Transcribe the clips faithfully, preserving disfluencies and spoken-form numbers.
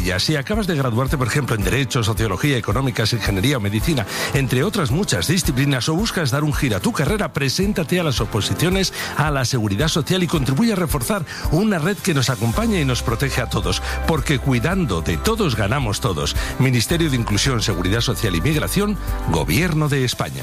ellas. Si acabas de graduarte, por ejemplo, en Derecho, Sociología, Económicas, Ingeniería o Medicina, entre otras muchas disciplinas, o buscas dar un giro a tu carrera, preséntate a las oposiciones a la Seguridad Social y contribuye a reforzar una red que nos acompaña y nos protege a todos, porque cuidando de todos ganamos todos. Ministerio de Inclusión, Seguridad Social y Migración, Gobierno de España.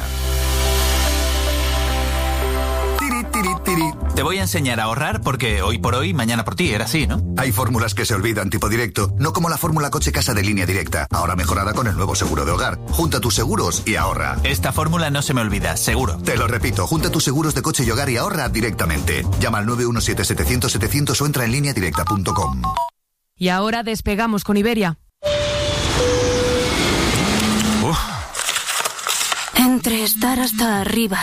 Te voy a enseñar a ahorrar porque hoy por hoy, mañana por ti, era así, ¿no? Hay fórmulas que se olvidan, tipo directo, no como la fórmula coche-casa de Línea Directa, ahora mejorada con el nuevo seguro de hogar. Junta tus seguros y ahorra. Esta fórmula no se me olvida, seguro. Te lo repito, junta tus seguros de coche y hogar y ahorra directamente. Llama al nueve uno siete, setecientos, setecientos o entra en línea directa punto com. Y ahora despegamos con Iberia. Uf. Entre estar hasta arriba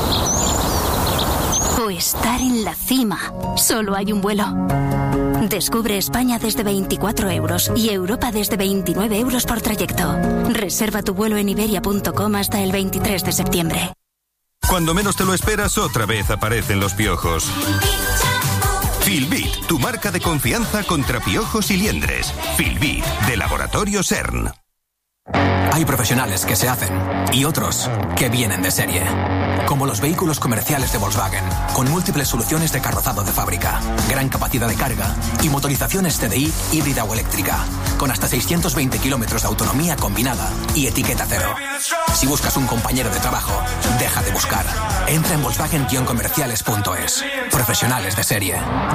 o estar en la cima, solo hay un vuelo. Descubre España desde veinticuatro euros y Europa desde veintinueve euros por trayecto. Reserva tu vuelo en iberia punto com hasta el veintitrés de septiembre. Cuando menos te lo esperas, otra vez aparecen los piojos. Filbit, tu marca de confianza contra piojos y liendres. Filbit, de Laboratorio CERN. Hay profesionales que se hacen y otros que vienen de serie. Como los vehículos comerciales de Volkswagen, con múltiples soluciones de carrozado de fábrica, gran capacidad de carga y motorizaciones C D I híbrida o eléctrica, con hasta seiscientos veinte kilómetros de autonomía combinada y etiqueta cero. Si buscas un compañero de trabajo, deja de buscar. Entra en volkswagen guion comerciales punto es. Profesionales de serie.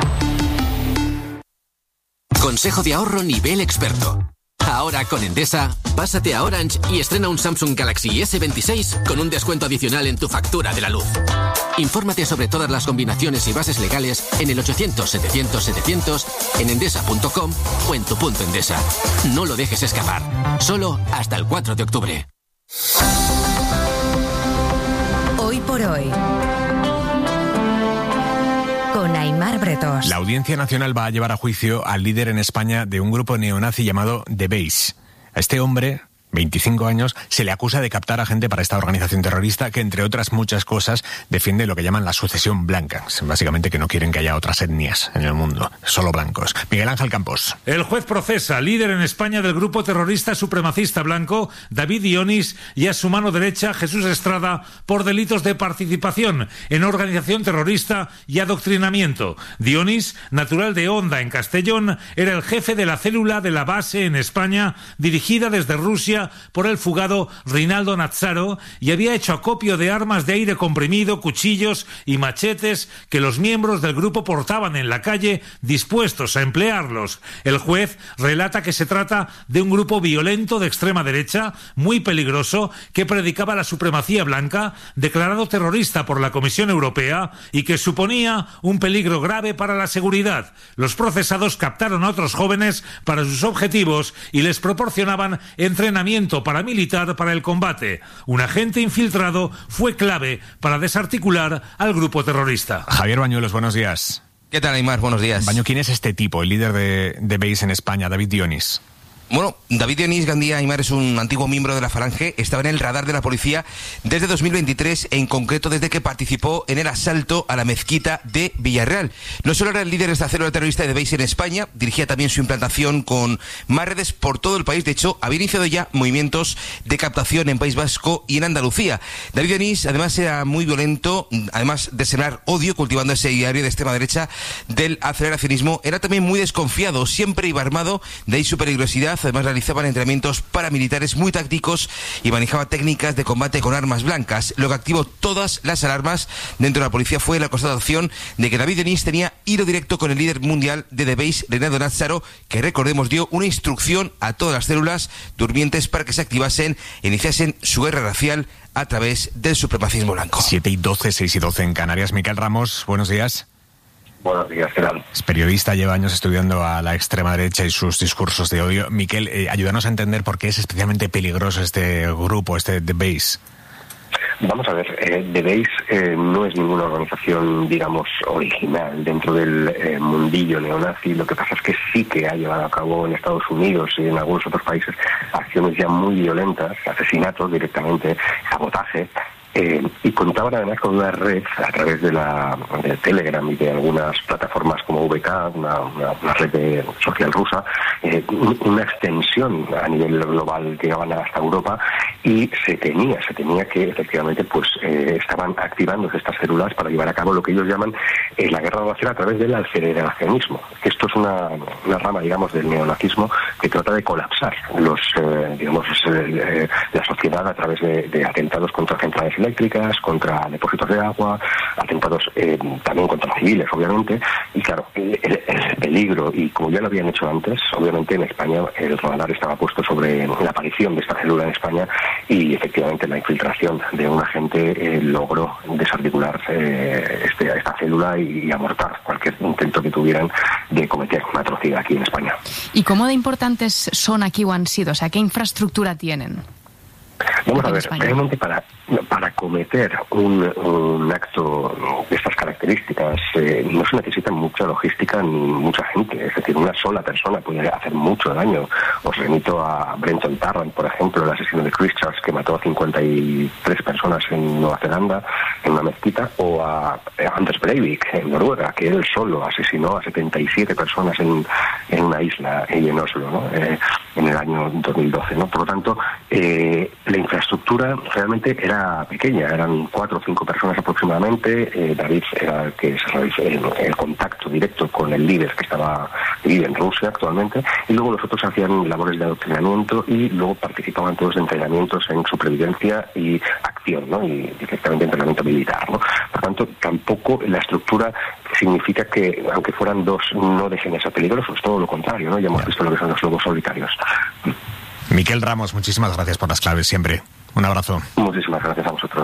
Consejo de ahorro nivel experto. Ahora con Endesa, pásate a Orange y estrena un Samsung Galaxy ese veintiséis con un descuento adicional en tu factura de la luz. Infórmate sobre todas las combinaciones y bases legales en el ochocientos, setecientos, setecientos, en endesa punto com o en tu punto Endesa. No lo dejes escapar. Solo hasta el cuatro de octubre. Hoy por hoy, con Aimar Bretos. La Audiencia Nacional va a llevar a juicio al líder en España de un grupo neonazi llamado The Base. A este hombre, veinticinco años, se le acusa de captar a gente para esta organización terrorista que, entre otras muchas cosas, defiende lo que llaman la sucesión blanca. Básicamente que no quieren que haya otras etnias en el mundo, solo blancos. Miguel Ángel Campos. El juez procesa al líder en España del grupo terrorista supremacista blanco, David Dionís, y a su mano derecha, Jesús Estrada, por delitos de participación en organización terrorista y adoctrinamiento. Dionís, natural de Honda, en Castellón, era el jefe de la célula de la base en España, dirigida desde Rusia por el fugado Rinaldo Nazzaro, y había hecho acopio de armas de aire comprimido, cuchillos y machetes que los miembros del grupo portaban en la calle dispuestos a emplearlos. El juez relata que se trata de un grupo violento de extrema derecha, muy peligroso, que predicaba la supremacía blanca, declarado terrorista por la Comisión Europea y que suponía un peligro grave para la seguridad. Los procesados captaron a otros jóvenes para sus objetivos y les proporcionaban entrenamiento paramilitar para el combate. Un agente infiltrado fue clave para desarticular al grupo terrorista. Javier Bañuelos, buenos días. ¿Qué tal, Aimar? Buenos días. Baño, ¿quién es este tipo, el líder de, de Base en España, David Dionís? Bueno, David Dionís Gandía Aimar es un antiguo miembro de la Falange, estaba en el radar de la policía desde dos mil veintitrés, en concreto desde que participó en el asalto a la mezquita de Villarreal. No solo era el líder de esta célula terrorista de Base en España, dirigía también su implantación con más redes por todo el país. De hecho, había iniciado ya movimientos de captación en País Vasco y en Andalucía. David Dionís, además, era muy violento, además de sembrar odio, cultivando ese diario de extrema derecha del aceleracionismo. Era también muy desconfiado, siempre iba armado, de ahí su peligrosidad. Además, realizaban entrenamientos paramilitares muy tácticos y manejaba técnicas de combate con armas blancas. Lo que activó todas las alarmas dentro de la policía fue la constatación de que David Dionís tenía hilo directo con el líder mundial de The Base, Rinaldo Nazzaro, que, recordemos, dio una instrucción a todas las células durmientes para que se activasen e iniciasen su guerra racial a través del supremacismo blanco. siete y doce, seis y doce en Canarias. Miquel Ramos, buenos días. Buenos días, ¿qué tal? Es periodista, lleva años estudiando a la extrema derecha y sus discursos de odio. Miquel, eh, ayúdanos a entender por qué es especialmente peligroso este grupo, este The Base. Vamos a ver, eh, The Base eh, no es ninguna organización, digamos, original dentro del eh, mundillo neonazi. Lo que pasa es que sí que ha llevado a cabo en Estados Unidos y en algunos otros países acciones ya muy violentas, asesinatos directamente, sabotaje, Eh, y contaban además con una red a través de la de Telegram y de algunas plataformas como V K, una, una, una red de social rusa, eh, una extensión a nivel global que llegaban hasta Europa, y se temía, se temía que efectivamente pues eh, estaban activándose estas células para llevar a cabo lo que ellos llaman eh, la guerra nacional a través del aceleracionismo. Esto es una, una rama, digamos, del neonazismo que trata de colapsar los, eh, digamos, eh, la sociedad a través de, de atentados contra centrales eléctricas, contra depósitos de agua, atentados eh, también contra civiles, obviamente, y claro, el, el peligro, y como ya lo habían hecho antes, obviamente en España el radar estaba puesto sobre la aparición de esta célula en España, y efectivamente la infiltración de un agente eh, logró desarticular eh, este, esta célula y, y abortar cualquier intento que tuvieran de cometer una atrocidad aquí en España. ¿Y cómo de importantes son aquí o han sido? O sea, ¿qué infraestructura tienen? Vamos a ver, realmente para, para cometer un, un acto de estas características eh, no se necesita mucha logística ni mucha gente, es decir, una sola persona puede hacer mucho daño. Os remito a Brenton Tarrant, por ejemplo, el asesino de Christchurch, que mató a cincuenta y tres personas en Nueva Zelanda, en una mezquita, o a Anders Breivik, en Noruega, que él solo asesinó a setenta y siete personas en, en una isla, en Oslo, ¿no? eh, en el año dos mil doce, ¿no? Por lo tanto, eh, la infraestructura realmente era pequeña, eran cuatro o cinco personas aproximadamente. eh, David era el que se realizó el, el contacto directo con el líder que estaba vive en Rusia actualmente, y luego los otros hacían labores de adoctrinamiento y luego participaban todos de entrenamientos en supervivencia y acción, ¿no? Y directamente entrenamiento militar, ¿no? Por tanto, tampoco la estructura significa que, aunque fueran dos, no dejen de ser peligrosos, todo lo contrario, ¿no? Ya hemos visto lo que son los lobos solitarios. Miquel Ramos, muchísimas gracias por las claves siempre. Un abrazo. Muchísimas gracias a vosotros.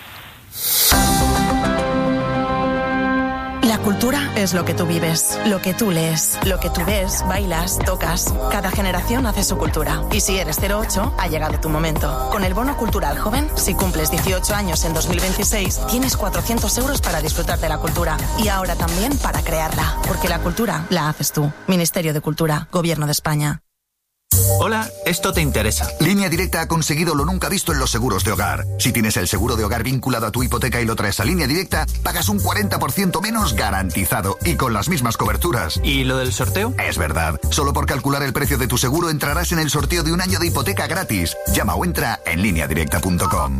La cultura es lo que tú vives, lo que tú lees, lo que tú ves, bailas, tocas. Cada generación hace su cultura. Y si eres cero ocho, ha llegado tu momento. Con el Bono Cultural Joven, si cumples dieciocho años en dos mil veintiséis, tienes cuatrocientos euros para disfrutar de la cultura. Y ahora también para crearla. Porque la cultura la haces tú. Ministerio de Cultura, Gobierno de España. Hola, esto te interesa. Línea Directa ha conseguido lo nunca visto en los seguros de hogar. Si tienes el seguro de hogar vinculado a tu hipoteca y lo traes a Línea Directa, pagas un cuarenta por ciento menos garantizado y con las mismas coberturas. ¿Y lo del sorteo? Es verdad. Solo por calcular el precio de tu seguro entrarás en el sorteo de un año de hipoteca gratis. Llama o entra en línea directa punto com.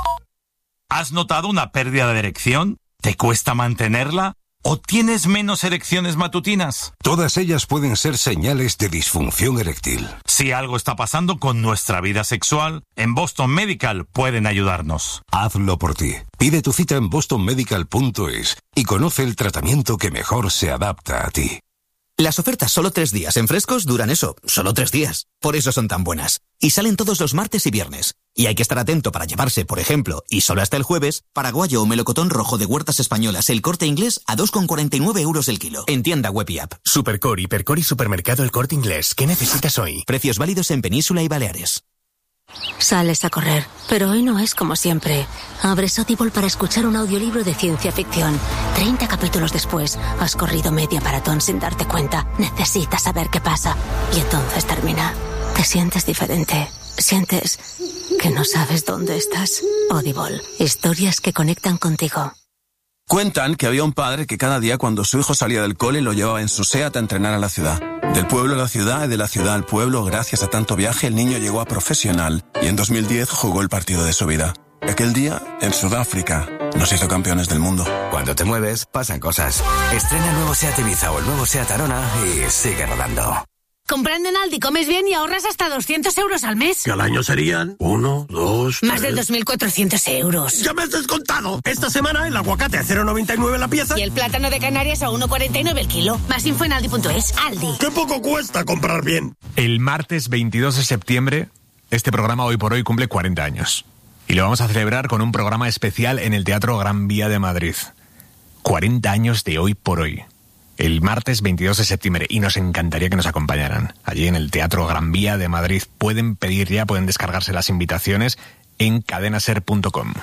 ¿Has notado una pérdida de erección? ¿Te cuesta mantenerla? ¿O tienes menos erecciones matutinas? Todas ellas pueden ser señales de disfunción eréctil. Si algo está pasando con nuestra vida sexual, en Boston Medical pueden ayudarnos. Hazlo por ti. Pide tu cita en boston medical punto es y conoce el tratamiento que mejor se adapta a ti. Las ofertas solo tres días en Frescos duran eso, solo tres días. Por eso son tan buenas. Y salen todos los martes y viernes. Y hay que estar atento para llevarse, por ejemplo, y solo hasta el jueves, paraguayo o melocotón rojo de Huertas Españolas El Corte Inglés a dos con cuarenta y nueve euros el kilo. En tienda web y app. Supercore, Hipercore y Supermercado El Corte Inglés. ¿Qué necesitas hoy? Precios válidos en Península y Baleares. Sales a correr, pero hoy no es como siempre. Abres Audible para escuchar un audiolibro de ciencia ficción. treinta capítulos después, has corrido media maratón sin darte cuenta. Necesitas saber qué pasa. Y entonces termina. Te sientes diferente. Sientes que no sabes dónde estás. Audible. Historias que conectan contigo. Cuentan que había un padre que cada día cuando su hijo salía del cole lo llevaba en su SEAT a entrenar a la ciudad. Del pueblo a la ciudad y de la ciudad al pueblo, gracias a tanto viaje, el niño llegó a profesional y en dos mil diez jugó el partido de su vida. Aquel día, en Sudáfrica, nos hizo campeones del mundo. Cuando te mueves, pasan cosas. Estrena el nuevo SEAT Ibiza o el nuevo SEAT Arona y sigue rodando. Comprando en Aldi comes bien y ahorras hasta doscientos euros al mes. Que al año serían uno, dos, tres... Más de dos mil cuatrocientos euros. ¡Ya me has descontado! Esta semana el aguacate a cero noventa y nueve la pieza. Y el plátano de Canarias a uno cuarenta y nueve el kilo. Más info en aldi punto es. Aldi. ¡Qué poco cuesta comprar bien! El martes veintidós de septiembre, este programa Hoy por Hoy cumple cuarenta años. Y lo vamos a celebrar con un programa especial en el Teatro Gran Vía de Madrid. cuarenta años de Hoy por Hoy. El martes veintidós de septiembre, y nos encantaría que nos acompañaran allí en el Teatro Gran Vía de Madrid. Pueden pedir ya, pueden descargarse las invitaciones en cadenaser punto com.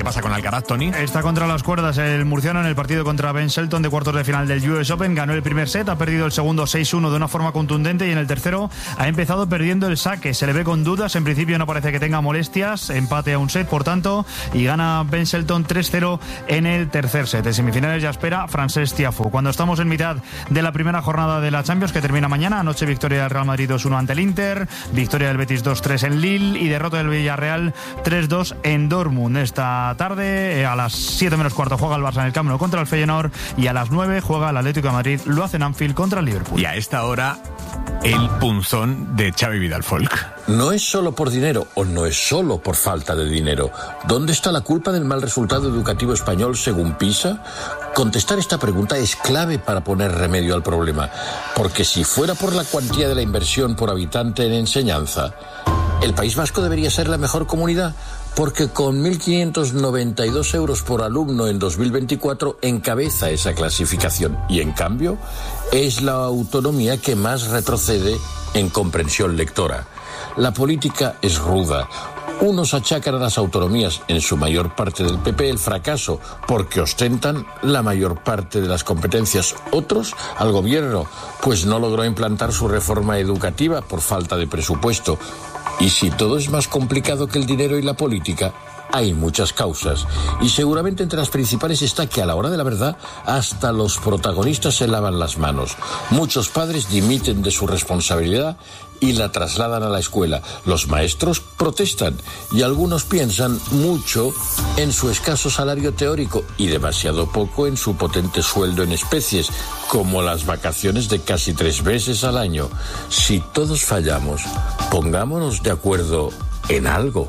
¿Qué pasa con Alcaraz, Tony? Está contra las cuerdas el murciano en el partido contra Ben Shelton de cuartos de final del U S Open. Ganó el primer set, ha perdido el segundo seis uno de una forma contundente y en el tercero ha empezado perdiendo el saque. Se le ve con dudas, en principio no parece que tenga molestias. Empate a un set, por tanto, y gana Ben Shelton tres cero en el tercer set. En semifinales ya espera Francesc Tiafoe. Cuando estamos en mitad de la primera jornada de la Champions, que termina mañana, anoche victoria del Real Madrid dos uno ante el Inter, victoria del Betis dos tres en Lille y derrota del Villarreal tres dos en Dortmund. Esta tarde, eh, a las siete menos cuarto, juega el Barça en el Camp Nou contra el Feyenoord y a las nueve juega el Atlético de Madrid, lo hace en Anfield contra el Liverpool. Y a esta hora, el punzón de Xavi Vidal-Folk. No es solo por dinero o no es solo por falta de dinero. ¿Dónde está la culpa del mal resultado educativo español según PISA? Contestar esta pregunta es clave para poner remedio al problema, porque si fuera por la cuantía de la inversión por habitante en enseñanza, ¿el País Vasco debería ser la mejor comunidad? Porque con mil quinientos noventa y dos euros por alumno en dos mil veinticuatro encabeza esa clasificación y, en cambio, es la autonomía que más retrocede en comprensión lectora. La política es ruda. Unos achacan a las autonomías, en su mayor parte del P P, el fracaso porque ostentan la mayor parte de las competencias. Otros al gobierno, pues no logró implantar su reforma educativa por falta de presupuesto. Y si todo es más complicado que el dinero y la política, hay muchas causas. Y seguramente entre las principales está que a la hora de la verdad hasta los protagonistas se lavan las manos. Muchos padres dimiten de su responsabilidad y la trasladan a la escuela. Los maestros protestan y algunos piensan mucho en su escaso salario teórico y demasiado poco en su potente sueldo en especies, como las vacaciones de casi tres veces al año. Si todos fallamos, pongámonos de acuerdo en algo.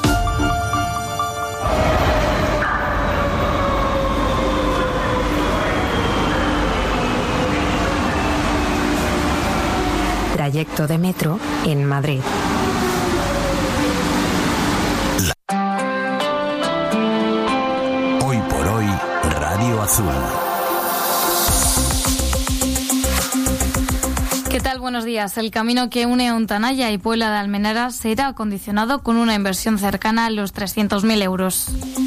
Trayecto de metro en Madrid. Hoy por hoy, Radio Azul. ¿Qué tal? Buenos días. El camino que une Ontanaya y Puebla de Almenara será acondicionado con una inversión cercana a los trescientos mil euros.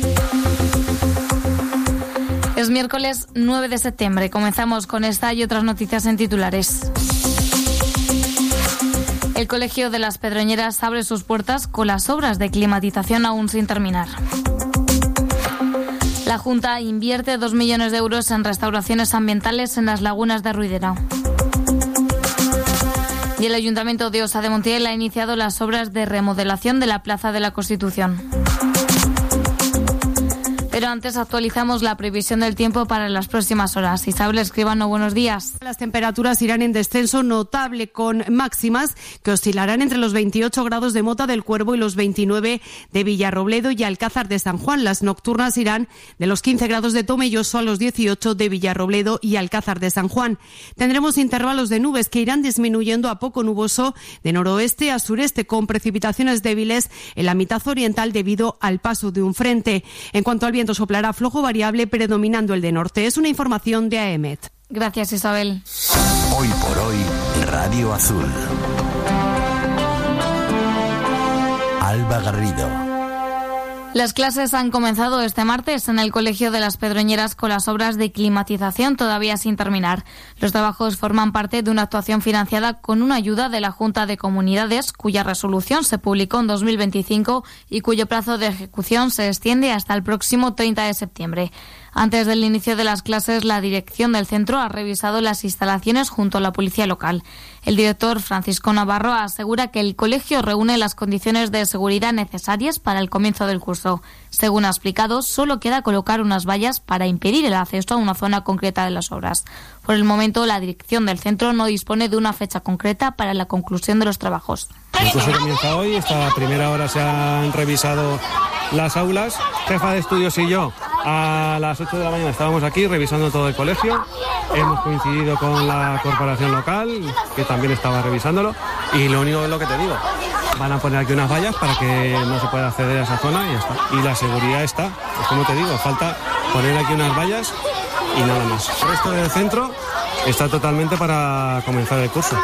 Es miércoles nueve de septiembre. Comenzamos con esta y otras noticias en titulares. El Colegio de las Pedroñeras abre sus puertas con las obras de climatización aún sin terminar. La Junta invierte dos millones de euros en restauraciones ambientales en las lagunas de Ruidera. Y el Ayuntamiento de Osa de Montiel ha iniciado las obras de remodelación de la Plaza de la Constitución. Pero antes actualizamos la previsión del tiempo para las próximas horas. Isabel Escribano, buenos días. Las temperaturas irán en descenso notable con máximas que oscilarán entre los veintiocho grados de Mota del Cuervo y los veintinueve de Villarrobledo y Alcázar de San Juan. Las nocturnas irán de los quince grados de Tomelloso a los dieciocho de Villarrobledo y Alcázar de San Juan. Tendremos intervalos de nubes que irán disminuyendo a poco nuboso de noroeste a sureste con precipitaciones débiles en la mitad oriental debido al paso de un frente. En cuanto al viento, soplará flojo variable predominando el de norte. Es una información de A E M E T. Gracias, Isabel. Hoy por hoy, Radio Azul. Alba Garrido. Las clases han comenzado este martes en el Colegio de las Pedroñeras con las obras de climatización todavía sin terminar. Los trabajos forman parte de una actuación financiada con una ayuda de la Junta de Comunidades, cuya resolución se publicó en dos mil veinticinco y cuyo plazo de ejecución se extiende hasta el próximo treinta de septiembre. Antes del inicio de las clases, la dirección del centro ha revisado las instalaciones junto a la policía local. El director Francisco Navarro asegura que el colegio reúne las condiciones de seguridad necesarias para el comienzo del curso. Según ha explicado, solo queda colocar unas vallas para impedir el acceso a una zona concreta de las obras. Por el momento, la dirección del centro no dispone de una fecha concreta para la conclusión de los trabajos. El curso comienza hoy, esta primera hora se han revisado las aulas. Jefa de estudios y yo a las ocho de la mañana estábamos aquí revisando todo el colegio. Hemos coincidido con la corporación local, que también estaba revisándolo, y lo único es lo que te digo. Van a poner aquí unas vallas para que no se pueda acceder a esa zona y ya está. Y la seguridad está, pues como te digo, falta poner aquí unas vallas y nada más. El resto del centro está totalmente para comenzar el curso.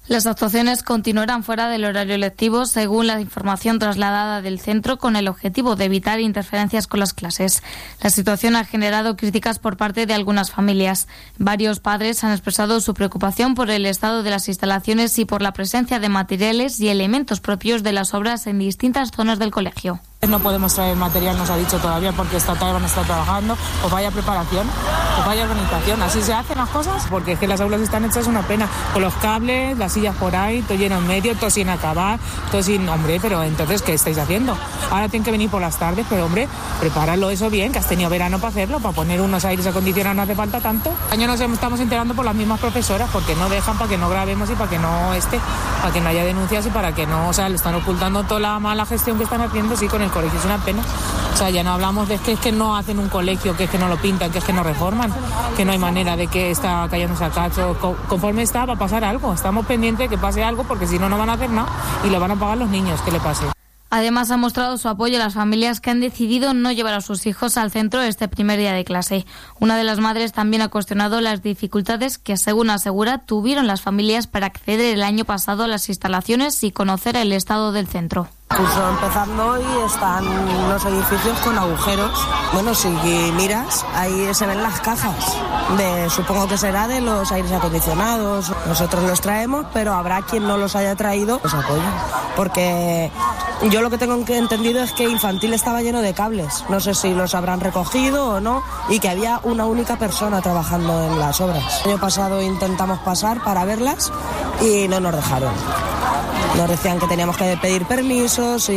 Las actuaciones continuarán fuera del horario lectivo, según la información trasladada del centro, con el objetivo de evitar interferencias con las clases. La situación ha generado críticas por parte de algunas familias. Varios padres han expresado su preocupación por el estado de las instalaciones y por la presencia de materiales y elementos propios de las obras en distintas zonas del colegio. No podemos traer material, nos ha dicho todavía, porque esta tarde van a estar trabajando. Pues vaya preparación, pues vaya organización. Así se hacen las cosas, porque es que las aulas están hechas una pena. Con los cables, las sillas por ahí, todo lleno en medio, todo sin acabar, todo sin... Hombre, pero entonces, ¿qué estáis haciendo? Ahora tienen que venir por las tardes, pero hombre, prepáralo eso bien, que has tenido verano para hacerlo, para poner unos aires acondicionados no hace falta tanto. Año nos estamos enterando por las mismas profesoras, porque no dejan para que no grabemos y para que no esté, para que no haya denuncias y para que no, o sea, le están ocultando toda la mala gestión que están haciendo, sí, con el colegio. Es una pena. O sea, ya no hablamos de que es que no hacen un colegio, que es que no lo pintan, que es que no reforman, que no hay manera de que está cayéndose a cacho. Conforme está, va a pasar algo. Estamos pendientes de que pase algo, porque si no, no van a hacer nada y lo van a pagar los niños que le pase. Además, ha mostrado su apoyo a las familias que han decidido no llevar a sus hijos al centro este primer día de clase. Una de las madres también ha cuestionado las dificultades que, según asegura, tuvieron las familias para acceder el año pasado a las instalaciones y conocer el estado del centro. Curso empezando y están los edificios con agujeros. Bueno, si miras, ahí se ven las cajas. De, supongo que será de los aires acondicionados. Nosotros los traemos, pero habrá quien no los haya traído, los apoyen. Porque yo lo que tengo entendido es que infantil estaba lleno de cables. No sé si los habrán recogido o no, y que había una única persona trabajando en las obras. El año pasado intentamos pasar para verlas y no nos dejaron. Nos decían que teníamos que pedir permisos y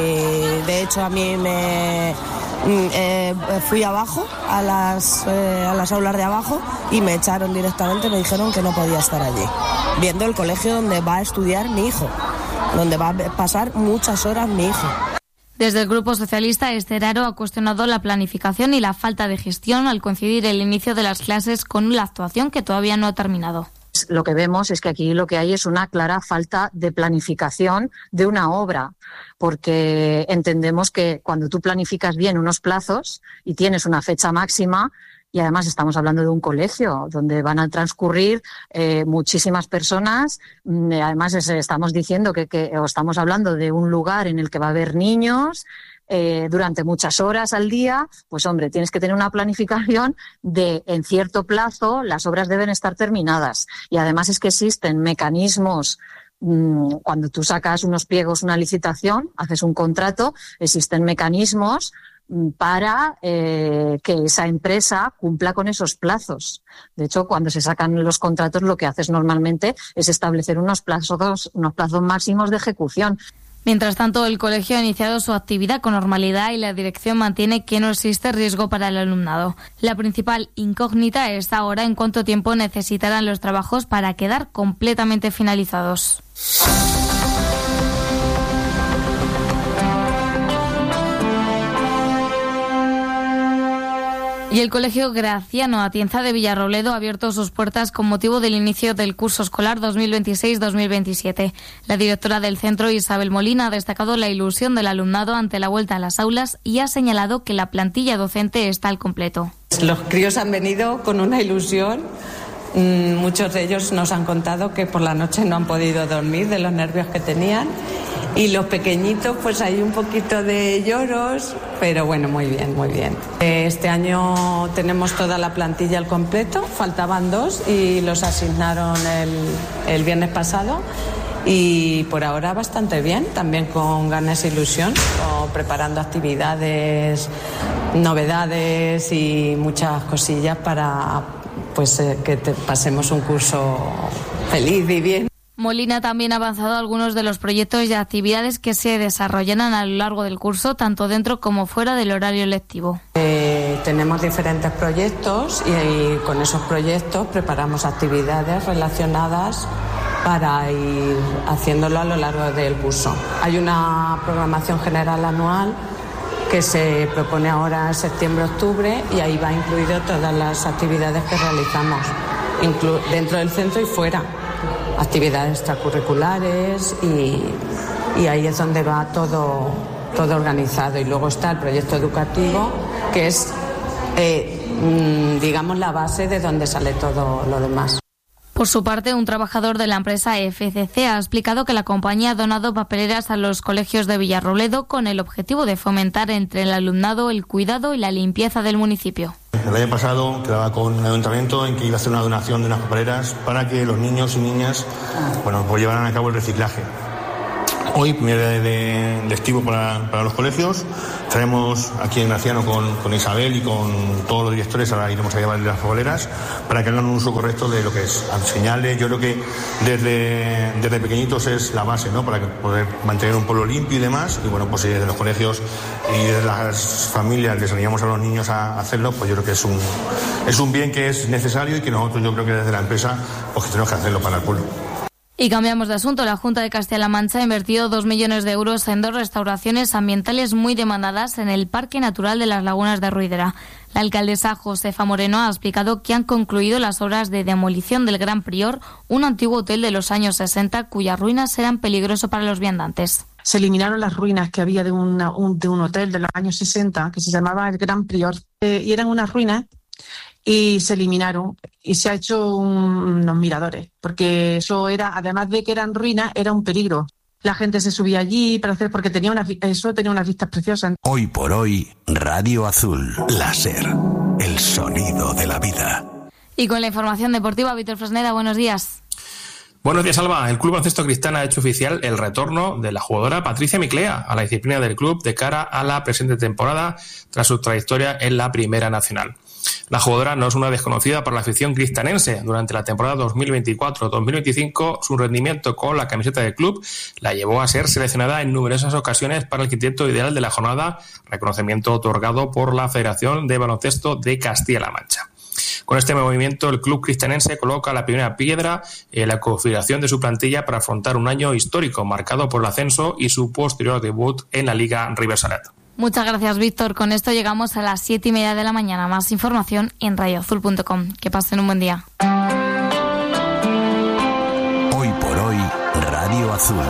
de hecho a mí me eh, fui abajo a las, eh, a las aulas de abajo y me echaron directamente, me dijeron que no podía estar allí, viendo el colegio donde va a estudiar mi hijo, donde va a pasar muchas horas mi hijo. Desde el Grupo Socialista, Esther Haro ha cuestionado la planificación y la falta de gestión al coincidir el inicio de las clases con la actuación que todavía no ha terminado. Lo que vemos es que aquí lo que hay es una clara falta de planificación de una obra, porque entendemos que cuando tú planificas bien unos plazos y tienes una fecha máxima, y además estamos hablando de un colegio donde van a transcurrir eh, muchísimas personas, además es, estamos diciendo que, que o estamos hablando de un lugar en el que va a haber niños, Eh, durante muchas horas al día, pues hombre, tienes que tener una planificación de en cierto plazo las obras deben estar terminadas. Y además es que existen mecanismos, mmm, cuando tú sacas unos pliegos, una licitación, haces un contrato, existen mecanismos mmm, para eh, que esa empresa cumpla con esos plazos. De hecho, cuando se sacan los contratos, lo que haces normalmente es establecer unos plazos, unos plazos máximos de ejecución. Mientras tanto, el colegio ha iniciado su actividad con normalidad y la dirección mantiene que no existe riesgo para el alumnado. La principal incógnita es ahora en cuánto tiempo necesitarán los trabajos para quedar completamente finalizados. Y el Colegio Graciano Atienza de Villarrobledo ha abierto sus puertas con motivo del inicio del curso escolar dos mil veintiséis dos mil veintisiete. La directora del centro, Isabel Molina, ha destacado la ilusión del alumnado ante la vuelta a las aulas y ha señalado que la plantilla docente está al completo. Los críos han venido con una ilusión. Muchos de ellos nos han contado que por la noche no han podido dormir de los nervios que tenían. Y los pequeñitos, pues hay un poquito de lloros, pero bueno, muy bien, muy bien. Este año tenemos toda la plantilla al completo, faltaban dos y los asignaron el, el viernes pasado. Y por ahora bastante bien, también con ganas e ilusión, o preparando actividades, novedades y muchas cosillas para pues eh, que te pasemos un curso feliz y bien. Molina también ha avanzado algunos de los proyectos y actividades que se desarrollarán a lo largo del curso, tanto dentro como fuera del horario lectivo. Eh, tenemos diferentes proyectos y, y con esos proyectos preparamos actividades relacionadas para ir haciéndolo a lo largo del curso. Hay una programación general anual que se propone ahora en septiembre-octubre y ahí va incluido todas las actividades que realizamos, inclu- dentro del centro y fuera. Actividades extracurriculares y, y ahí es donde va todo, todo organizado. Y luego está el proyecto educativo, que es, eh, digamos, la base de donde sale todo lo demás. Por su parte, un trabajador de la empresa F C C ha explicado que la compañía ha donado papeleras a los colegios de Villarrobledo con el objetivo de fomentar entre el alumnado el cuidado y la limpieza del municipio. El año pasado quedaba con el ayuntamiento en que iba a hacer una donación de unas papeleras para que los niños y niñas, bueno, pues llevaran a cabo el reciclaje. Hoy, primer día de, de estivo para, para los colegios, estaremos aquí en Graciano con, con Isabel y con todos los directores, ahora iremos a llevarles las papeleras para que hagan un uso correcto de lo que es enseñarles. Yo creo que desde, desde pequeñitos es la base, ¿no?, para poder mantener un pueblo limpio y demás, y bueno, pues si desde los colegios y desde las familias les animamos a los niños a hacerlo, pues yo creo que es un, es un bien que es necesario y que nosotros, yo creo que desde la empresa, pues que tenemos que hacerlo para el pueblo. Y cambiamos de asunto. La Junta de Castilla-La Mancha ha invertido dos millones de euros en dos restauraciones ambientales muy demandadas en el Parque Natural de las Lagunas de Ruidera. La alcaldesa Josefa Moreno ha explicado que han concluido las obras de demolición del Gran Prior, un antiguo hotel de los años sesenta cuyas ruinas eran peligrosas para los viandantes. Se eliminaron las ruinas que había de, una, un, de un hotel de los años sesenta que se llamaba el Gran Prior, eh, y eran unas ruinas y se eliminaron y se ha hecho un, unos miradores, porque eso era, además de que eran ruinas, era un peligro. La gente se subía allí para hacer, porque tenía una, eso tenía unas vistas preciosas. Hoy por hoy, Radio Azul, láser, el sonido de la vida. Y con la información deportiva, Víctor Fresneda, buenos días. Buenos días, Alba. El Club Baloncesto Cristana ha hecho oficial el retorno de la jugadora Patricia Miclea a la disciplina del club de cara a la presente temporada tras su trayectoria en la Primera Nacional. La jugadora no es una desconocida para la afición cristanense. Durante la temporada dos mil veinticuatro dos mil veinticinco, su rendimiento con la camiseta del club la llevó a ser seleccionada en numerosas ocasiones para el quinteto ideal de la jornada, reconocimiento otorgado por la Federación de Baloncesto de Castilla-La Mancha. Con este movimiento, el club cristanense coloca la primera piedra en la configuración de su plantilla para afrontar un año histórico marcado por el ascenso y su posterior debut en la Liga Ribersalet. Muchas gracias, Víctor. Con esto llegamos a las siete y media de la mañana. Más información en radio azul punto com. Que pasen un buen día. Hoy por hoy, Radio Azul.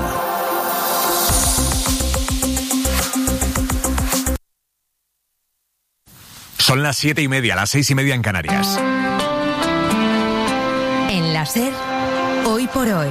Son las siete y media, las seis y media en Canarias. En la SER, Hoy por hoy,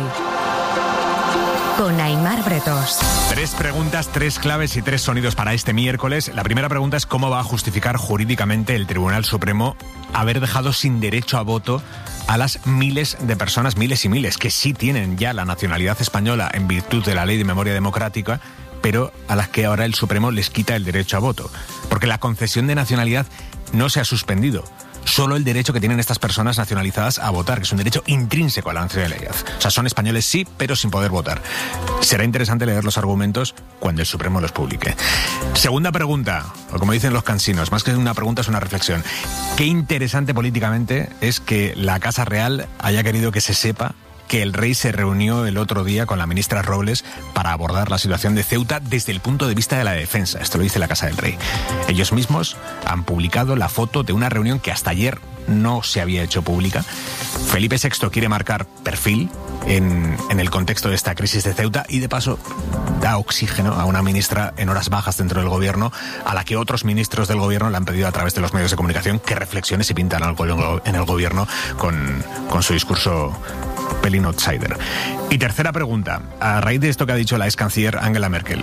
con Aimar Bretos. Tres preguntas, tres claves y tres sonidos para este miércoles. La primera pregunta es cómo va a justificar jurídicamente el Tribunal Supremo haber dejado sin derecho a voto a las miles de personas, miles y miles, que sí tienen ya la nacionalidad española en virtud de la Ley de Memoria Democrática, pero a las que ahora el Supremo les quita el derecho a voto. Porque la concesión de nacionalidad no se ha suspendido. Solo el derecho que tienen estas personas nacionalizadas a votar, que es un derecho intrínseco a la nacionalidad. O sea, son españoles sí, pero sin poder votar. Será interesante leer los argumentos cuando el Supremo los publique. Segunda pregunta, o como dicen los cansinos, más que una pregunta es una reflexión. Qué interesante políticamente es que la Casa Real haya querido que se sepa que el rey se reunió el otro día con la ministra Robles para abordar la situación de Ceuta desde el punto de vista de la defensa. Esto lo dice la Casa del Rey. Ellos mismos han publicado la foto de una reunión que hasta ayer no se había hecho pública. Felipe sexto quiere marcar perfil en, en el contexto de esta crisis de Ceuta y de paso da oxígeno a una ministra en horas bajas dentro del gobierno, a la que otros ministros del gobierno le han pedido a través de los medios de comunicación que reflexione si pintan algo en el gobierno con, con su discurso pelín outsider. Y tercera pregunta, a raíz de esto que ha dicho la ex canciller Angela Merkel.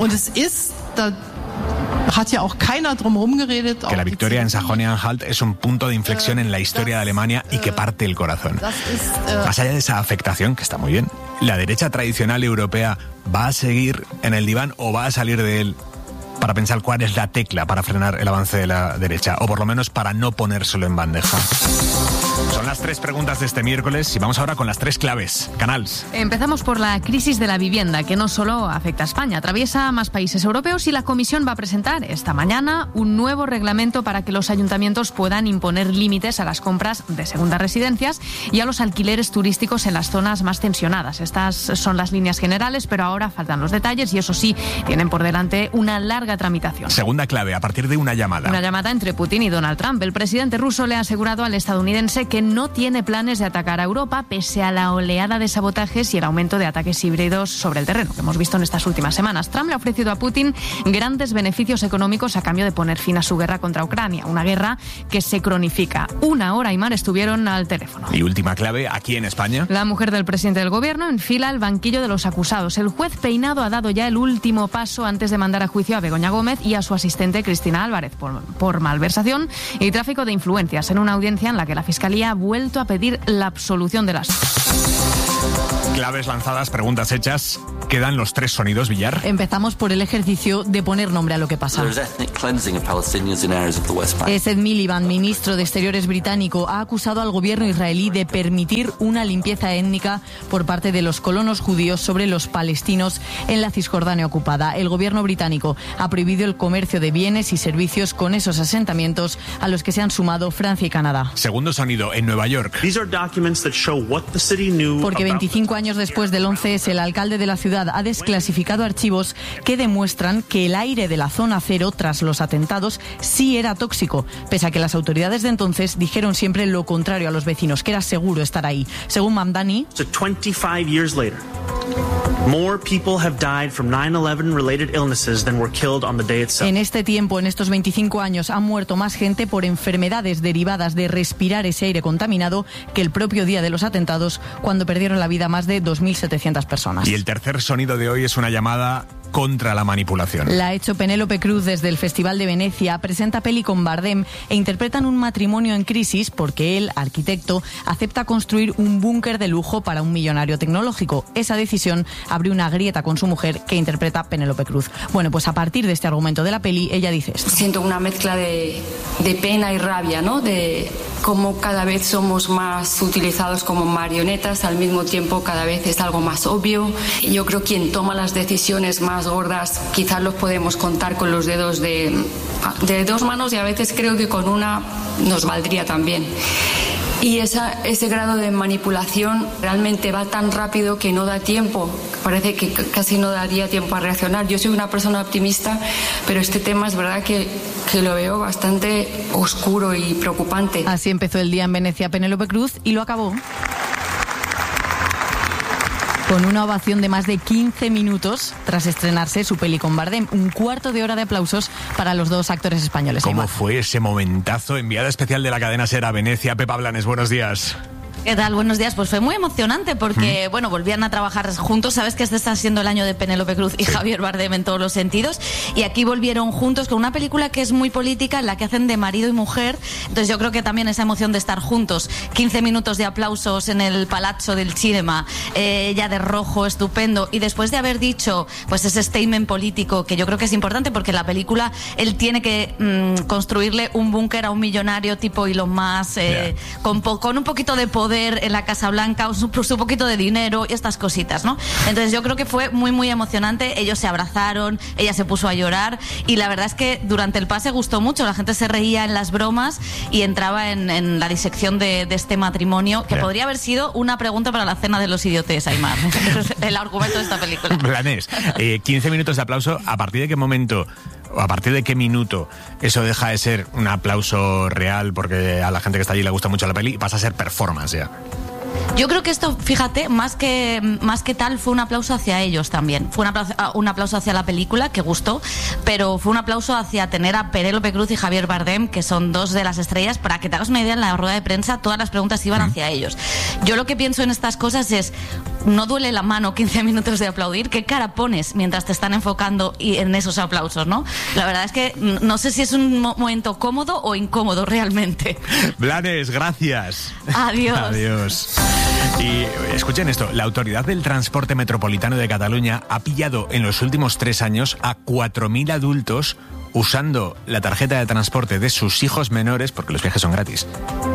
Que la victoria en Sajonia-Anhalt es un punto de inflexión en la historia de Alemania y que parte el corazón. Más allá de esa afectación, que está muy bien, ¿la derecha tradicional europea va a seguir en el diván o va a salir de él para pensar cuál es la tecla para frenar el avance de la derecha? O por lo menos para no ponérselo en bandeja. Son las tres preguntas de este miércoles y vamos ahora con las tres claves. Canals. Empezamos por la crisis de la vivienda, que no solo afecta a España, atraviesa más países europeos y la Comisión va a presentar esta mañana un nuevo reglamento para que los ayuntamientos puedan imponer límites a las compras de segundas residencias y a los alquileres turísticos en las zonas más tensionadas. Estas son las líneas generales, pero ahora faltan los detalles y eso sí, tienen por delante una larga tramitación. Segunda clave, a partir de una llamada. Una llamada entre Putin y Donald Trump. El presidente ruso le ha asegurado al estadounidense que no tiene planes de atacar a Europa, pese a la oleada de sabotajes y el aumento de ataques híbridos sobre el terreno que hemos visto en estas últimas semanas. Trump le ha ofrecido a Putin grandes beneficios económicos a cambio de poner fin a su guerra contra Ucrania, una guerra que se cronifica. Una hora y más estuvieron al teléfono. Y última clave, aquí en España. La mujer del presidente del gobierno enfila el banquillo de los acusados. El juez Peinado ha dado ya el último paso antes de mandar a juicio a Begoña Gómez y a su asistente Cristina Álvarez por, por malversación y tráfico de influencias, en una audiencia en la que la Fiscalía ha vuelto a pedir la absolución de las Claves lanzadas, preguntas hechas. ¿Quedan los tres sonidos, Villar? Empezamos por el ejercicio de poner nombre a lo que pasa. Ed Miliband, ministro de Exteriores británico, ha acusado al gobierno israelí de permitir una limpieza étnica por parte de los colonos judíos sobre los palestinos en la Cisjordania ocupada. El gobierno británico ha prohibido el comercio de bienes y servicios con esos asentamientos, a los que se han sumado Francia y Canadá. Segundo sonido, en Nueva York. Porque veinticinco años después del once ese, el alcalde de la ciudad ha desclasificado archivos que demuestran que el aire de la zona cero tras los atentados sí era tóxico, pese a que las autoridades de entonces dijeron siempre lo contrario a los vecinos, que era seguro estar ahí. Según Mamdani, so twenty-five years later, more people have died from nine eleven related illnesses than were killed on the day itself. En este tiempo, en estos veinticinco años, han muerto más gente por enfermedades derivadas de respirar ese aire contaminado que el propio día de los atentados, cuando perdieron la vida más de dos mil setecientas personas. Y el tercer sonido de hoy es una llamada contra la manipulación. La ha hecho Penélope Cruz desde el Festival de Venecia, presenta peli con Bardem e interpretan un matrimonio en crisis porque él, arquitecto, acepta construir un búnker de lujo para un millonario tecnológico. Esa decisión abrió una grieta con su mujer, que interpreta Penélope Cruz. Bueno, pues a partir de este argumento de la peli, ella dice esto. Siento una mezcla de, de pena y rabia, ¿no? De cómo cada vez somos más utilizados como marionetas, al mismo tiempo cada vez es algo más obvio. Yo creo que quien toma las decisiones más gordas quizás los podemos contar con los dedos de, de dos manos, y a veces creo que con una nos valdría también. Y esa, ese grado de manipulación realmente va tan rápido que no da tiempo, parece que casi no daría tiempo a reaccionar. Yo soy una persona optimista, pero este tema es verdad que, que lo veo bastante oscuro y preocupante. Así empezó el día en Venecia Penélope Cruz y lo acabó con una ovación de más de quince minutos tras estrenarse su peli con Bardem. Un cuarto de hora de aplausos para los dos actores españoles. ¿Cómo Aymar. fue ese momentazo? Enviada especial de la cadena SER a Venecia, Pepa Blanes, buenos días. ¿Qué tal? Buenos días. Pues fue muy emocionante porque, mm. bueno, volvían a trabajar juntos. Sabes que este está siendo el año de Penélope Cruz y sí. Javier Bardem en todos los sentidos. Y aquí volvieron juntos con una película que es muy política, en la que hacen de marido y mujer. Entonces yo creo que también esa emoción de estar juntos, quince minutos de aplausos en el Palazzo del Cinema, eh, ella de rojo, estupendo. Y después de haber dicho, pues ese statement político, que yo creo que es importante porque en la película él tiene que mmm, construirle un búnker a un millonario tipo Elon Musk, eh, yeah. con, po- con un poquito de poder en la Casa Blanca, su, su poquito de dinero y estas cositas, ¿no? Entonces yo creo que fue muy muy emocionante. Ellos se abrazaron, ella se puso a llorar y la verdad es que durante el pase gustó mucho. La gente se reía en las bromas y entraba en, en la disección de, de este matrimonio, que yeah. podría haber sido una pregunta para la cena de los idiotes, Aymar. El argumento de esta película. Blanes, eh, quince minutos de aplauso. ¿A partir de qué momento o a partir de qué minuto eso deja de ser un aplauso real porque a la gente que está allí le gusta mucho la peli y pasa a ser performance ya? Yo creo que esto, fíjate, más que más que tal fue un aplauso hacia ellos también. Fue un aplauso, un aplauso hacia la película, que gustó, pero fue un aplauso hacia tener a Penélope Cruz y Javier Bardem, que son dos de las estrellas. Para que te hagas una idea, en la rueda de prensa todas las preguntas iban mm. hacia ellos. Yo lo que pienso en estas cosas es, no duele la mano quince minutos de aplaudir. ¿Qué cara pones mientras te están enfocando y en esos aplausos, no? La verdad es que no sé si es un momento cómodo o incómodo realmente. Blanes, gracias. Adiós. Adiós. Y escuchen esto, la Autoridad del Transporte Metropolitano de Cataluña ha pillado en los últimos tres años a cuatro mil adultos usando la tarjeta de transporte de sus hijos menores, porque los viajes son gratis.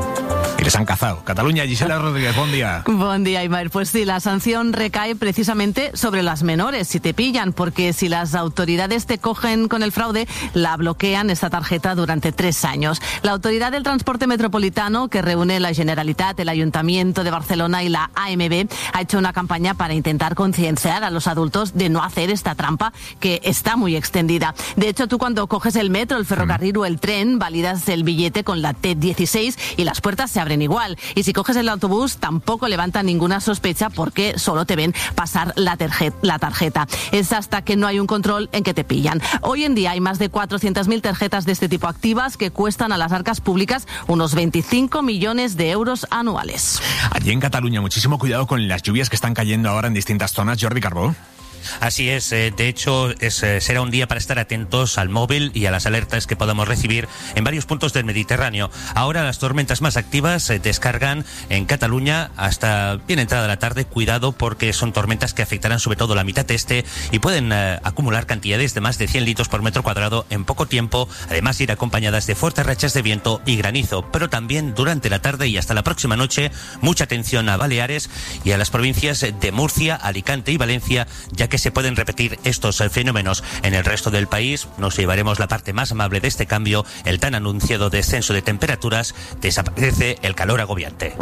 Y les han cazado. Cataluña, Gisela Rodríguez, buen día. Buen día, Aymar. Pues sí, la sanción recae precisamente sobre las menores, si te pillan, porque si las autoridades te cogen con el fraude, la bloquean esta tarjeta durante tres años. La Autoridad del Transporte Metropolitano, que reúne la Generalitat, el Ayuntamiento de Barcelona y la A M B, ha hecho una campaña para intentar concienciar a los adultos de no hacer esta trampa, que está muy extendida. De hecho, tú cuando coges el metro, el ferrocarril mm. o el tren, validas el billete con la T dieciséis y las puertas se abren abren igual. Y si coges el autobús, tampoco levantan ninguna sospecha porque solo te ven pasar la, terje- la tarjeta. Es hasta que no hay un control en que te pillan. Hoy en día hay más de cuatrocientas mil tarjetas de este tipo activas que cuestan a las arcas públicas unos veinticinco millones de euros anuales. Allí en Cataluña, muchísimo cuidado con las lluvias que están cayendo ahora en distintas zonas. Jordi Carbó. Así es, eh, de hecho es, eh, será un día para estar atentos al móvil y a las alertas que podamos recibir en varios puntos del Mediterráneo. Ahora las tormentas más activas se eh, descargan en Cataluña hasta bien entrada la tarde. Cuidado porque son tormentas que afectarán sobre todo la mitad este y pueden eh, acumular cantidades de más de cien litros por metro cuadrado en poco tiempo, además ir acompañadas de fuertes rachas de viento y granizo. Pero también durante la tarde y hasta la próxima noche, mucha atención a Baleares y a las provincias de Murcia, Alicante y Valencia, ya que se pueden repetir estos fenómenos. En el resto del país nos llevaremos la parte más amable de este cambio, el tan anunciado descenso de temperaturas. Desaparece el calor agobiante.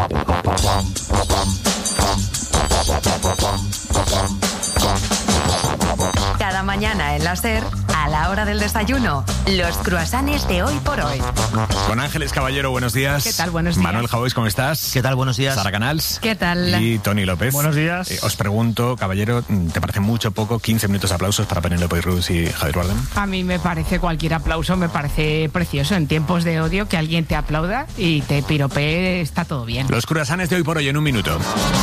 Cada mañana en la SER, a la hora del desayuno, los cruasanes de Hoy por Hoy. Con Ángeles Caballero, buenos días. ¿Qué tal? Buenos días. Manuel Javois, ¿cómo estás? ¿Qué tal? Buenos días. Sara Canals. ¿Qué tal? Y Tony López. Buenos días. Eh, os pregunto, Caballero, ¿te parece mucho poco? quince minutos de aplausos para Penélope Cruz y Javier Bardem. A mí me parece cualquier aplauso, me parece precioso. En tiempos de odio, que alguien te aplauda y te piropee, está todo bien. Los cruasanes de Hoy por Hoy en un minuto.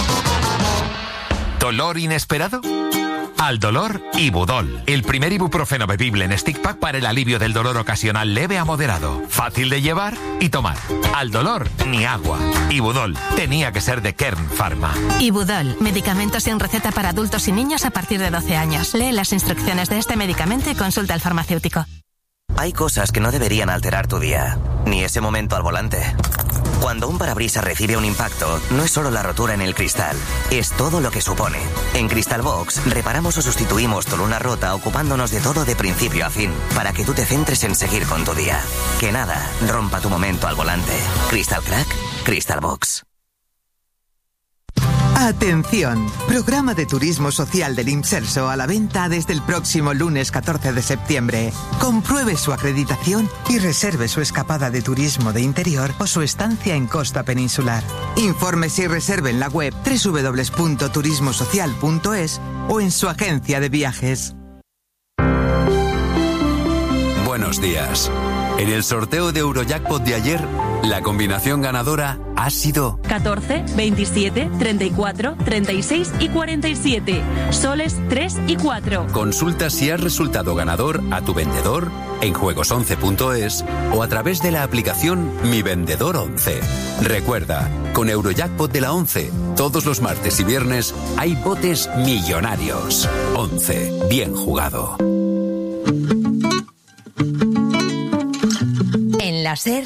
¿Dolor inesperado? Al dolor, Ibudol, el primer ibuprofeno bebible en stick pack para el alivio del dolor ocasional leve a moderado, fácil de llevar y tomar. Al dolor, ni agua. Ibudol, tenía que ser de Kern Pharma. Ibudol, medicamento sin receta para adultos y niños a partir de doce años. Lee las instrucciones de este medicamento y consulta al farmacéutico. Hay cosas que no deberían alterar tu día, ni ese momento al volante. Cuando un parabrisas recibe un impacto, no es solo la rotura en el cristal, es todo lo que supone. En Crystal Box, reparamos o sustituimos tu luna rota ocupándonos de todo de principio a fin, para que tú te centres en seguir con tu día. Que nada rompa tu momento al volante. Crystal Crack, Crystal Box. Atención, programa de turismo social del IMSERSO a la venta desde el próximo lunes catorce de septiembre. Compruebe su acreditación y reserve su escapada de turismo de interior o su estancia en costa peninsular. Infórmese y reserve en la web doble u doble u doble u punto turismo social punto es o en su agencia de viajes. Buenos días. En el sorteo de Eurojackpot de ayer, la combinación ganadora ha sido catorce, veintisiete, treinta y cuatro, treinta y seis y cuarenta y siete. Soles tres y cuatro. Consulta si has resultado ganador a tu vendedor en juegos once punto es o a través de la aplicación Mi Vendedor once. Recuerda, con Eurojackpot de la once, todos los martes y viernes hay botes millonarios. once. Bien jugado. En la SER,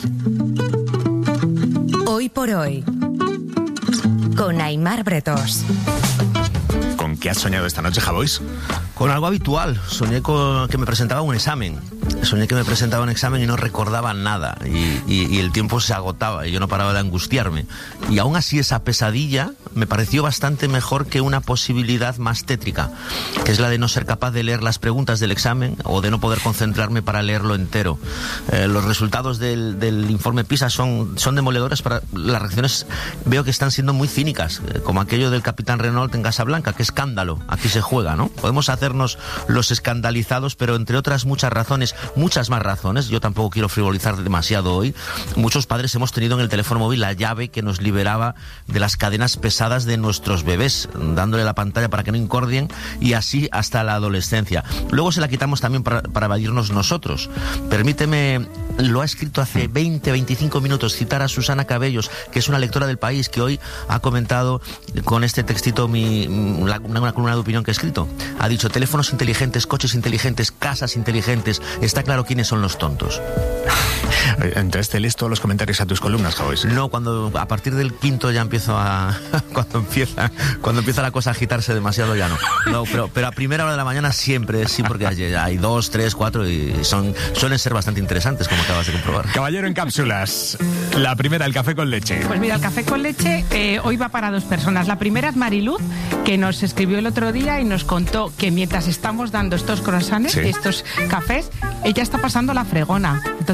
Hoy por Hoy, con Aimar Bretos. ¿Con qué has soñado esta noche, Javois? Con algo habitual. Soñé con que me presentaba un examen. Soñé que me presentaba un examen y no recordaba nada. Y, y, y el tiempo se agotaba y yo no paraba de angustiarme. Y aún así esa pesadilla me pareció bastante mejor que una posibilidad más tétrica, que es la de no ser capaz de leer las preguntas del examen o de no poder concentrarme para leerlo entero. Eh, los resultados del, del informe PISA son, son demoledores. Para las reacciones veo que están siendo muy cínicas, eh, como aquello del capitán Renault en Casablanca. Qué escándalo, aquí se juega, ¿no? Podemos hacernos los escandalizados, pero entre otras muchas razones, muchas más razones, yo tampoco quiero frivolizar demasiado hoy, muchos padres hemos tenido en el teléfono móvil la llave que nos liberaba de las cadenas pesadas de nuestros bebés, dándole la pantalla para que no incordien, y así hasta la adolescencia. Luego se la quitamos también para, para evadirnos nosotros. Permíteme, lo ha escrito hace veinte, veinticinco minutos, citar a Susana Cabellos, que es una lectora del País, que hoy ha comentado con este textito mi, una, una columna de opinión que he escrito. Ha dicho: teléfonos inteligentes, coches inteligentes, casas inteligentes. Está claro quiénes son los tontos. Entonces te lees todos los comentarios a tus columnas, Javois. No, cuando a partir del quinto ya empiezo a cuando empieza cuando empieza la cosa a agitarse demasiado ya no. No, pero pero a primera hora de la mañana siempre sí, porque hay, hay dos, tres, cuatro y son suelen ser bastante interesantes, como acabas de comprobar. Caballero en cápsulas. La primera, el café con leche. Pues mira, el café con leche eh, hoy va para dos personas. La primera es Mariluz, que nos escribió el otro día y nos contó que mientras estamos dando estos croissants, sí, estos cafés, ella está pasando la fregona. Entonces, eh, si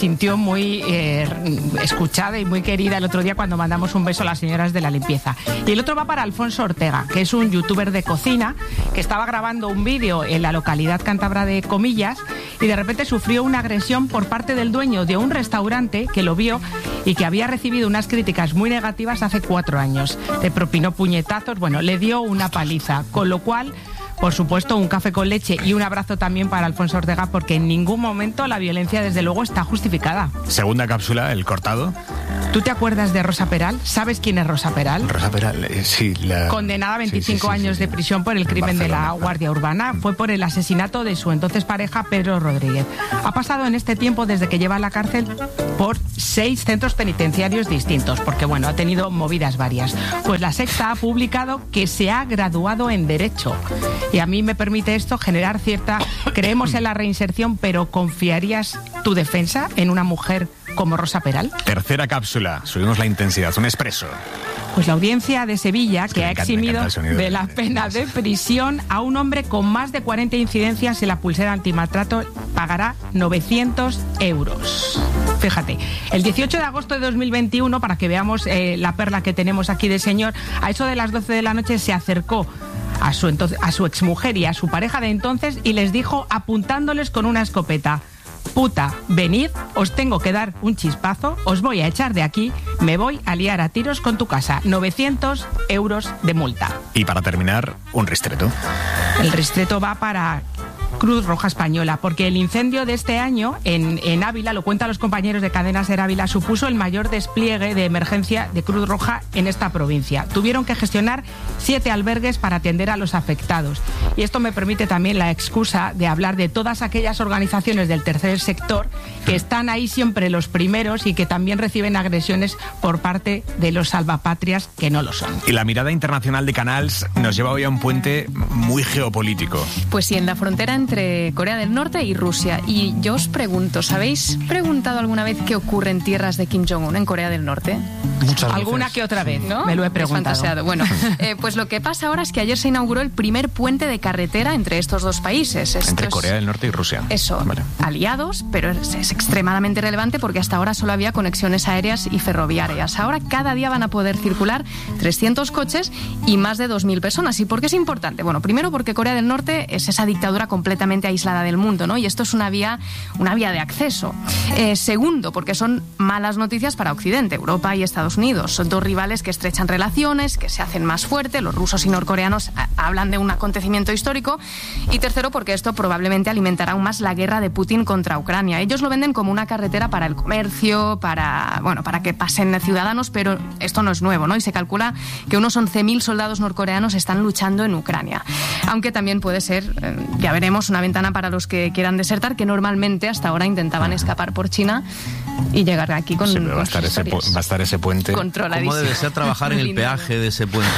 sintió muy eh, escuchada y muy querida el otro día cuando mandamos un beso a las señoras de la limpieza. Y el otro va para Alfonso Ortega, que es un youtuber de cocina que estaba grabando un vídeo en la localidad cántabra de Comillas y de repente sufrió una agresión por parte del dueño de un restaurante que lo vio y que había recibido unas críticas muy negativas hace cuatro años. Le propinó puñetazos, bueno, le dio una paliza, con lo cual, por supuesto, un café con leche y un abrazo también para Alfonso Ortega, porque en ningún momento la violencia, desde luego, está justificada. Segunda cápsula, el cortado. ¿Tú te acuerdas de Rosa Peral? ¿Sabes quién es Rosa Peral? Rosa Peral, eh, sí. La... Condenada a veinticinco sí, sí, sí, años sí, sí. de prisión por el crimen de la Guardia Urbana. Fue por el asesinato de su entonces pareja, Pedro Rodríguez. Ha pasado en este tiempo, desde que lleva a la cárcel, por seis centros penitenciarios distintos, porque, bueno, ha tenido movidas varias. Pues la Sexta ha publicado que se ha graduado en Derecho. Y a mí me permite esto generar cierta... Creemos en la reinserción, pero ¿confiarías tu defensa en una mujer como Rosa Peral? Tercera cápsula, subimos la intensidad, un expreso. Pues la audiencia de Sevilla, Es que, que ha encanta, eximido de, de la pena de prisión a un hombre con más de cuarenta incidencias en la pulsera antimaltrato, pagará novecientos euros. Fíjate, el dieciocho de agosto de dos mil veintiuno, para que veamos eh, la perla que tenemos aquí del señor, a eso de las doce de la noche se acercó a su, entonces, a su exmujer y a su pareja de entonces y les dijo, apuntándoles con una escopeta: puta, venid, os tengo que dar un chispazo, os voy a echar de aquí, me voy a liar a tiros con tu casa. novecientos euros de multa. Y para terminar, un ristreto. El ristreto va para Cruz Roja Española, porque el incendio de este año en, en Ávila, lo cuentan los compañeros de Cadena Ser Ávila, supuso el mayor despliegue de emergencia de Cruz Roja en esta provincia. Tuvieron que gestionar siete albergues para atender a los afectados. Y esto me permite también la excusa de hablar de todas aquellas organizaciones del tercer sector que están ahí siempre los primeros y que también reciben agresiones por parte de los salvapatrias que no lo son. Y la mirada internacional de Canals nos lleva hoy a un puente muy geopolítico. Pues sí, en la frontera entre Corea del Norte y Rusia. Y yo os pregunto, ¿sabéis preguntado alguna vez qué ocurre en tierras de Kim Jong-un en Corea del Norte? Muchas Alguna veces. que otra vez, ¿no? Me lo he preguntado. Es fantaseado. Bueno, eh, pues lo que pasa ahora es que ayer se inauguró el primer puente de carretera entre estos dos países. Esto entre es... Corea del Norte y Rusia. Eso, vale. Aliados, pero es, es extremadamente relevante porque hasta ahora solo había conexiones aéreas y ferroviarias. Ahora cada día van a poder circular trescientos coches y más de dos mil personas. ¿Y por qué es importante? Bueno, primero porque Corea del Norte es esa dictadura completamente aislada del mundo, ¿no? Y esto es una vía, una vía de acceso. Eh, segundo, porque son malas noticias para Occidente, Europa y Estados Unidos. Son dos rivales que estrechan relaciones, que se hacen más fuertes. Los rusos y norcoreanos a, hablan de un acontecimiento histórico. Y tercero, porque esto probablemente alimentará aún más la guerra de Putin contra Ucrania. Ellos lo venden como una carretera para el comercio, para, bueno, para que pasen ciudadanos, pero esto no es nuevo, ¿no? Y se calcula que unos once mil soldados norcoreanos están luchando en Ucrania. Aunque también puede ser, eh, ya veremos, una ventana para los que quieran desertar, que normalmente hasta ahora intentaban escapar por China y llegar aquí con, sí, con va, a estar ese pu- va a estar ese puente ¿Cómo debe ser trabajar en el peaje de ese puente?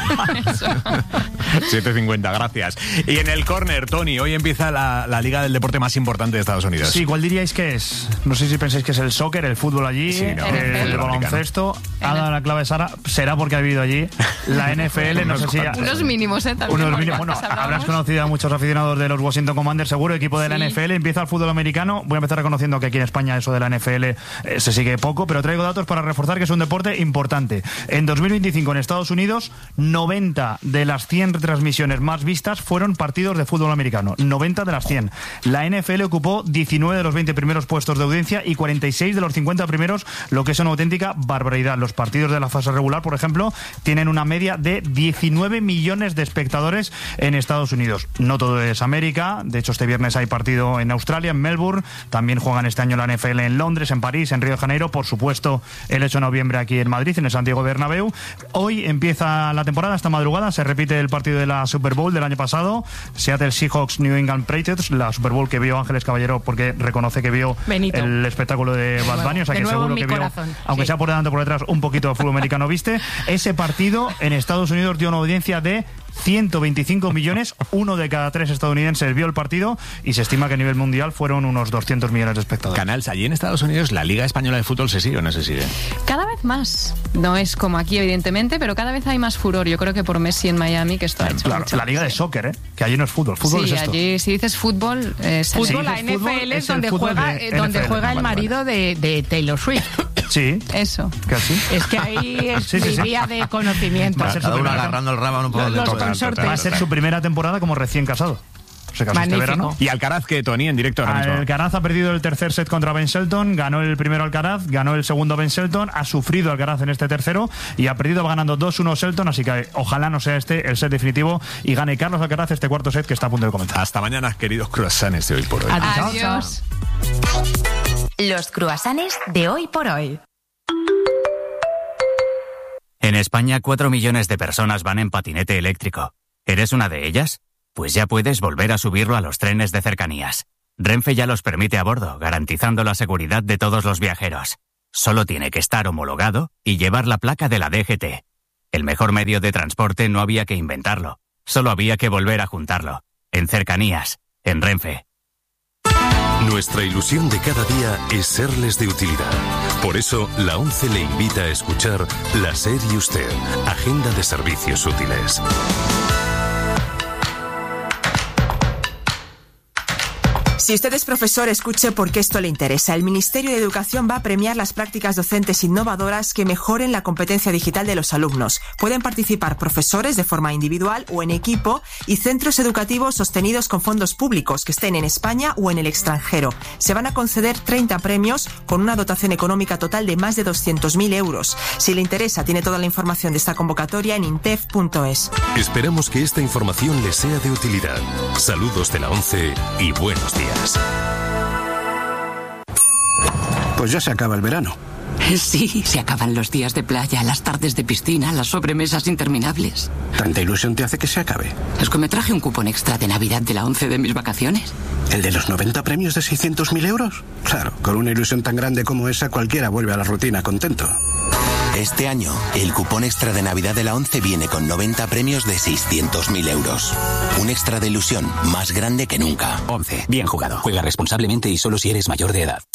siete cincuenta, gracias. Y en el córner, Tony, hoy empieza la, la liga del deporte más importante de Estados Unidos. Sí, ¿cuál diríais que es? No sé si pensáis que es el soccer, el fútbol allí, sí, no, el, el, el baloncesto. Ha dado la clave Sara, será porque ha vivido allí. La N F L, no sé si... Unos mínimos, ¿eh? También unos mínimos. Bueno, habrás conocido a muchos aficionados de los Washington Commanders, seguro, equipo de la sí. N F L. Empieza el fútbol americano. Voy a empezar reconociendo que aquí en España eso de la N F L eh, se sigue poco, pero traigo datos para reforzar que es un deporte importante. En dos mil veinticinco en Estados Unidos, noventa de las cien retransmisiones más vistas fueron partidos de fútbol americano. noventa de las cien. La N F L ocupó diecinueve de los veinte primeros puestos de audiencia y cuarenta y seis de los cincuenta primeros, lo que es una auténtica barbaridad. Los partidos de la fase regular, por ejemplo, tienen una media de diecinueve millones de espectadores en Estados Unidos. No todo es América. De hecho, este viernes hay partido en Australia, en Melbourne. También juegan este año la N F L en Londres, en París, en Río de Janeiro. Por supuesto, el ocho de noviembre aquí en Madrid, en el Santiago Bernabéu. Hoy empieza la temporada, esta madrugada. Se repite el partido de la Super Bowl del año pasado. Seattle Seahawks, New England Patriots. La Super Bowl que vio Ángeles Caballero porque reconoce que vio Benito. El espectáculo de Bad Bunny. O sea que seguro que vio, corazón. aunque sí. sea por delante o por detrás, un poquito de fútbol americano viste. Ese partido en Estados Unidos dio una audiencia de ciento veinticinco millones, uno de cada tres estadounidenses vio el partido y se estima que a nivel mundial fueron unos doscientos millones de espectadores. Canals, allí en Estados Unidos la Liga Española de Fútbol se sigue o no se sigue. Cada vez más. No es como aquí, evidentemente, pero cada vez hay más furor. Yo creo que por Messi en Miami, que esto ha hecho la, mucho. La Liga de Soccer, ¿eh? Que allí no es fútbol. Fútbol sí, es esto. allí si dices fútbol... Eh, fútbol, la N F L es donde juega, de, donde N F L, juega el marido de, de Taylor Swift. Sí. Eso. ¿Casi? Es que ahí es sí, sí, mi sí. vía de conocimiento. Va a ser Cada su uno primera, agarrando el rábano por los donde consortes. Va a ser su primera temporada como recién casado. Se casó este verano. Y Alcaraz, que Tony en directo ahora mismo. Alcaraz ha perdido el tercer set contra Ben Shelton, ganó el primero Alcaraz, ganó el segundo Ben Shelton, ha sufrido Alcaraz en este tercero y ha perdido, va ganando dos uno Shelton, así que ojalá no sea este el set definitivo y gane Carlos Alcaraz este cuarto set que está a punto de comenzar. Hasta mañana, queridos croissants de hoy por hoy. Adiós. Los croissants de hoy por hoy. En España, cuatro millones de personas van en patinete eléctrico. ¿Eres una de ellas? Pues ya puedes volver a subirlo a los trenes de cercanías. Renfe ya los permite a bordo, garantizando la seguridad de todos los viajeros. Solo tiene que estar homologado y llevar la placa de la D G T. El mejor medio de transporte no había que inventarlo, solo había que volver a juntarlo. En cercanías, en Renfe. Nuestra ilusión de cada día es serles de utilidad. Por eso, la ONCE le invita a escuchar La SER y Usted, Agenda de Servicios Útiles. Si usted es profesor, escuche porque esto le interesa. El Ministerio de Educación va a premiar las prácticas docentes innovadoras que mejoren la competencia digital de los alumnos. Pueden participar profesores de forma individual o en equipo y centros educativos sostenidos con fondos públicos que estén en España o en el extranjero. Se van a conceder treinta premios con una dotación económica total de más de doscientos mil euros. Si le interesa, tiene toda la información de esta convocatoria en intef punto es. Esperamos que esta información le sea de utilidad. Saludos de la ONCE y buenos días. Pues ya se acaba el verano. Sí, se acaban los días de playa, las tardes de piscina, las sobremesas interminables. ¿Tanta ilusión te hace que se acabe? Es que me traje un cupón extra de Navidad de la ONCE de mis vacaciones. ¿El de los noventa premios de seiscientos mil euros? Claro, con una ilusión tan grande como esa, cualquiera vuelve a la rutina contento. Este año, el cupón extra de Navidad de la ONCE viene con noventa premios de seiscientos mil euros. Un extra de ilusión más grande que nunca. ONCE, bien jugado. Juega responsablemente y solo si eres mayor de edad.